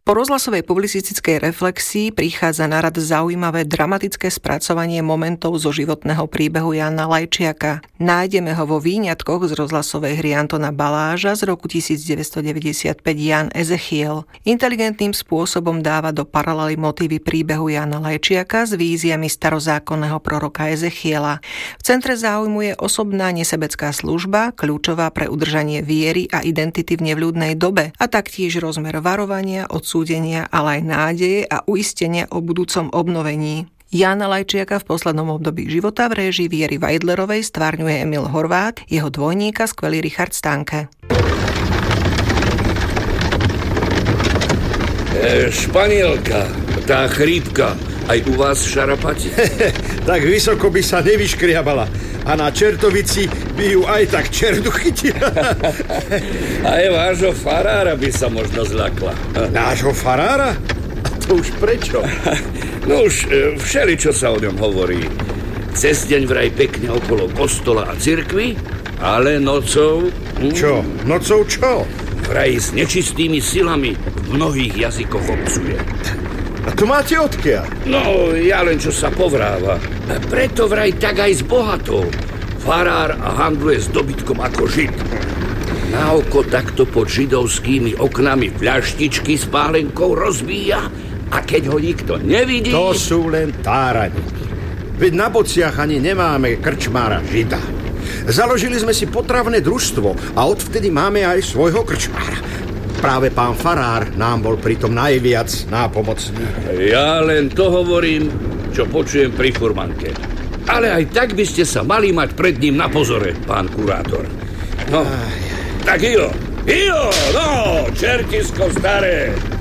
Po rozhlasovej publicistickej reflexii prichádza na rad zaujímavé dramatické spracovanie momentov zo životného príbehu Jána Lajčiaka. Nájdeme ho vo výňatkoch z rozhlasovej hry Antona Baláža z roku 1995 Ján Ezechiel. Inteligentným spôsobom dáva do paralely motívy príbehu Jána Lajčiaka s víziami starozákonného proroka Ezechiela. V centre záujmu je osobná nesebecká služba, kľúčová pre udržanie viery a identity v nevľúdnej dobe, a taktiež rozmer varovania, odsúdenia, ale aj nádeje a uistenia o budúcom obnovení. Jána Lajčiaka v poslednom období života v réžii Viery Vajdlerovej stvárňuje Emil Horvát, jeho dvojníka skvelý Richard Stanke. Španielka, tá chrípka, aj u vás v Šarapate? Tak vysoko by sa nevyškriabala. A na Čertovici by ju aj tak čertu chytila. Aj vášho farára by sa možno zľakla. Nášho farára? A to už prečo? No už všeličo sa o ňom hovorí. Cez deň vraj pekne okolo kostola a cirkvi, ale nocou... Čo? Nocou čo? Vraj s nečistými silami v mnohých jazykoch obcuje. A to máte odkiaľ? No, ja len čo sa povráva. Preto vraj tak aj s bohatou. Farár handluje s dobytkom ako žid. Na oko takto pod židovskými oknami fľaštičky s pálenkou rozbíja, a keď ho nikto nevidí... To sú len tárani. Veď na Bociach ani nemáme krčmára žida. Založili sme si potravné družstvo a odvtedy máme aj svojho krčmára. Práve pán farár nám bol pritom najviac nápomocný. Ja len to hovorím, čo počujem pri furmanke. Ale aj tak by ste sa mali mať pred ním na pozore, pán kurátor. No, tak Ijo, no, čertisko staré.